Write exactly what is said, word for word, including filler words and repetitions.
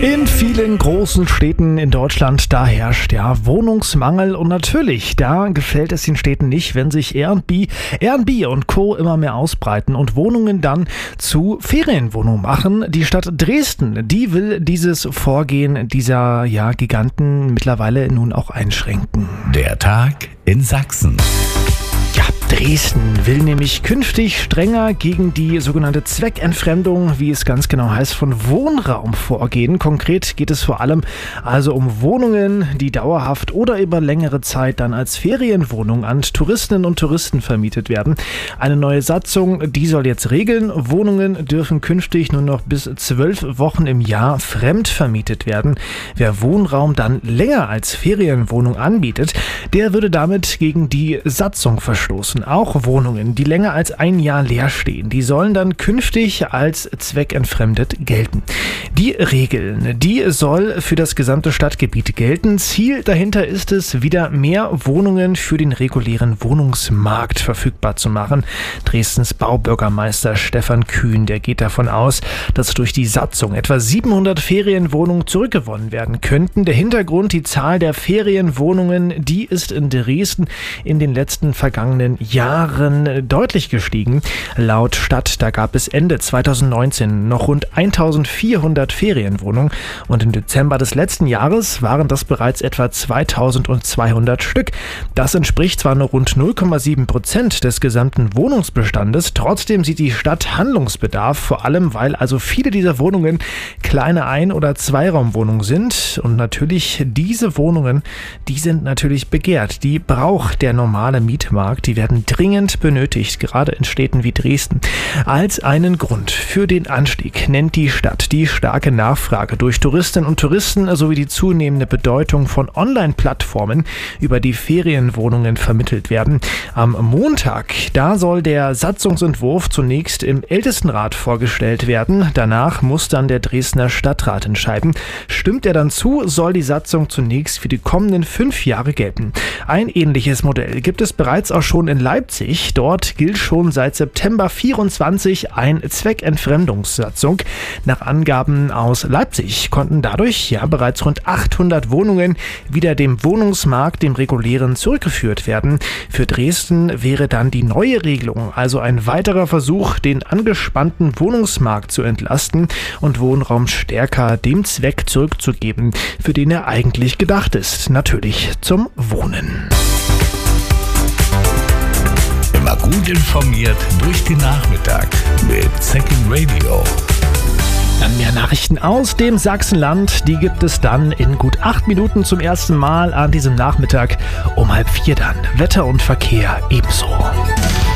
In vielen großen Städten in Deutschland, da herrscht ja Wohnungsmangel und natürlich, da gefällt es den Städten nicht, wenn sich Airbnb, Airbnb und Co. immer mehr ausbreiten und Wohnungen dann zu Ferienwohnungen machen. Die Stadt Dresden, die will dieses Vorgehen dieser ja, Giganten mittlerweile nun auch einschränken. Der Tag in Sachsen. Ja, Dresden will nämlich künftig strenger gegen die sogenannte Zweckentfremdung, wie es ganz genau heißt, von Wohnraum vorgehen. Konkret geht es vor allem also um Wohnungen, die dauerhaft oder über längere Zeit dann als Ferienwohnung an Touristinnen und Touristen vermietet werden. Eine neue Satzung, die soll jetzt regeln, Wohnungen dürfen künftig nur noch bis zwölf Wochen im Jahr fremd vermietet werden. Wer Wohnraum dann länger als Ferienwohnung anbietet, der würde damit gegen die Satzung verstoßen. Auch Wohnungen, die länger als ein Jahr leer stehen, die sollen dann künftig als zweckentfremdet gelten. Die Regeln, die soll für das gesamte Stadtgebiet gelten. Ziel dahinter ist es, wieder mehr Wohnungen für den regulären Wohnungsmarkt verfügbar zu machen. Dresdens Baubürgermeister Stefan Kühn, der geht davon aus, dass durch die Satzung etwa siebenhundert Ferienwohnungen zurückgewonnen werden könnten. Der Hintergrund, die Zahl der Ferienwohnungen, die ist in Dresden in den letzten vergangenen Jahren deutlich gestiegen. Laut Stadt, da gab es Ende zweitausendneunzehn noch rund eintausendvierhundert Ferienwohnungen und im Dezember des letzten Jahres waren das bereits etwa zweitausendzweihundert Stück. Das entspricht zwar nur rund null Komma sieben Prozent des gesamten Wohnungsbestandes, trotzdem sieht die Stadt Handlungsbedarf, vor allem weil also viele dieser Wohnungen kleine Ein- oder Zweiraumwohnungen sind und natürlich diese Wohnungen, die sind natürlich begehrt, die braucht der normale Mietmarkt. Die werden dringend benötigt, gerade in Städten wie Dresden. Als einen Grund für den Anstieg nennt die Stadt die starke Nachfrage durch Touristinnen und Touristen sowie die zunehmende Bedeutung von Online-Plattformen, über die Ferienwohnungen vermittelt werden. Am Montag, da soll der Satzungsentwurf zunächst im Ältestenrat vorgestellt werden. Danach muss dann der Dresdner Stadtrat entscheiden. Stimmt er dann zu, soll die Satzung zunächst für die kommenden fünf Jahre gelten. Ein ähnliches Modell gibt es bereits auch schon in Leipzig. Dort gilt schon seit September vierundzwanzig eine Zweckentfremdungssatzung. Nach Angaben aus Leipzig konnten dadurch ja bereits rund achthundert Wohnungen wieder dem Wohnungsmarkt, dem regulären, zurückgeführt werden. Für Dresden wäre dann die neue Regelung also ein weiterer Versuch, den angespannten Wohnungsmarkt zu entlasten und Wohnraum stärker dem Zweck zurückzugeben, für den er eigentlich gedacht ist, natürlich zum Wohnen. Immer gut informiert durch den Nachmittag mit Second Radio. Dann mehr Nachrichten aus dem Sachsenland. Die gibt es dann in gut acht Minuten zum ersten Mal an diesem Nachmittag um halb vier dann. Wetter und Verkehr ebenso.